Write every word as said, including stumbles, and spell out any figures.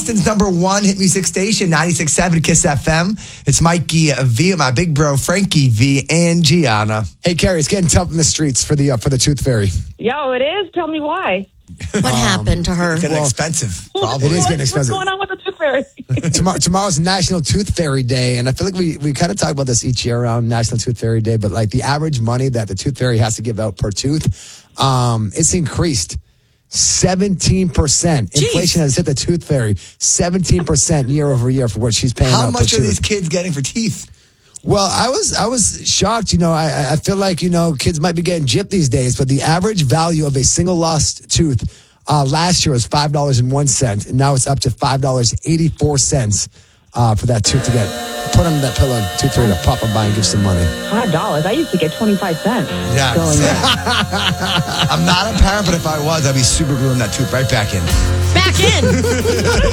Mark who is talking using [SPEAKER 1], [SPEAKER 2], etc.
[SPEAKER 1] Boston's number one hit music station, ninety-six point seven Kiss F M. It's Mikey V, my big bro, Frankie V, and Gianna.
[SPEAKER 2] Hey, Carrie, it's getting tough in the streets for the uh, for the Tooth Fairy.
[SPEAKER 3] Yo, it is. Tell me why.
[SPEAKER 4] What um, happened to her?
[SPEAKER 1] It's getting
[SPEAKER 2] well,
[SPEAKER 1] expensive.
[SPEAKER 2] Probably. It is getting expensive.
[SPEAKER 3] What's going on with the Tooth Fairy?
[SPEAKER 2] Tomorrow, tomorrow's National Tooth Fairy Day, and I feel like we, we kind of talk about this each year around National Tooth Fairy Day, but like the average money that the Tooth Fairy has to give out per tooth, um, it's increased seventeen percent.
[SPEAKER 4] Jeez.
[SPEAKER 2] Inflation has hit the Tooth Fairy seventeen percent year over year for what she's paying
[SPEAKER 1] How
[SPEAKER 2] out
[SPEAKER 1] much
[SPEAKER 2] per
[SPEAKER 1] are
[SPEAKER 2] tooth.
[SPEAKER 1] these kids getting for teeth?
[SPEAKER 2] Well, I was I was shocked. You know, I I feel like, you know, kids might be getting gypped these days, but the average value of a single lost tooth uh, last year was five dollars and one cent, and now it's up to five dollars and eighty-four cents uh, for that tooth to get put under that pillow, tooth fairy to pop and buy and give some money.
[SPEAKER 3] Five dollars. I used to get twenty-five cents.
[SPEAKER 1] Yeah.
[SPEAKER 3] Going there.
[SPEAKER 1] I'm not a parent, but if I was, I'd be super gluing that tooth right back in.
[SPEAKER 4] Back in.